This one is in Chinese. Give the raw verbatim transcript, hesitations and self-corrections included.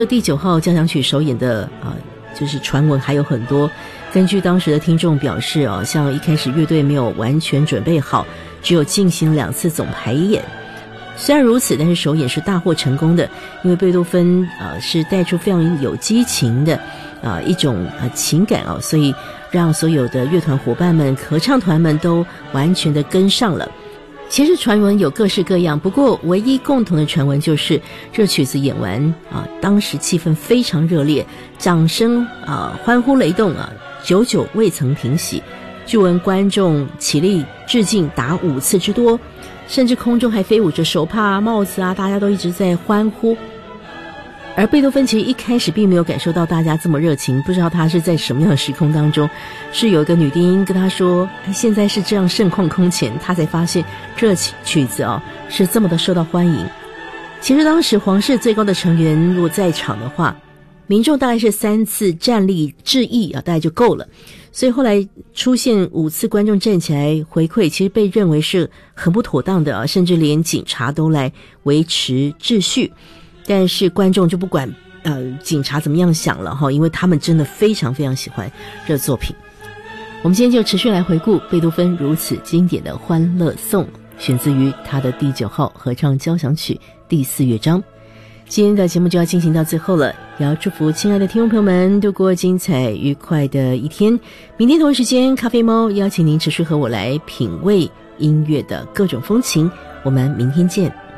第九号交响曲首演的啊、呃，就是传闻还有很多。根据当时的听众表示啊，像一开始乐队没有完全准备好，只有进行两次总排演。虽然如此，但是首演是大获成功的，因为贝多芬啊、呃、是带出非常有激情的啊、呃、一种呃情感啊，所以让所有的乐团伙伴们、合唱团们都完全的跟上了。其实传闻有各式各样，不过唯一共同的传闻就是这曲子演完啊，当时气氛非常热烈，掌声啊欢呼雷动啊，久久未曾停息。据闻观众起立致敬达五次之多，甚至空中还飞舞着手帕啊、帽子啊，大家都一直在欢呼。而贝多芬其实一开始并没有感受到大家这么热情，不知道他是在什么样的时空当中，是有一个女低音跟他说现在是这样盛况空前，他才发现这曲子啊是这么的受到欢迎。其实当时皇室最高的成员如果在场的话，民众大概是三次站立致意啊，大概就够了。所以后来出现五次观众站起来回馈，其实被认为是很不妥当的啊，甚至连警察都来维持秩序。但是观众就不管呃警察怎么样想了哈，因为他们真的非常非常喜欢这作品。我们今天就持续来回顾贝多芬如此经典的《欢乐颂》，选自于他的第九号合唱交响曲第四乐章。今天的节目就要进行到最后了，也要祝福亲爱的听众朋友们度过精彩愉快的一天。明天同一时间，咖啡猫邀请您持续和我来品味音乐的各种风情。我们明天见。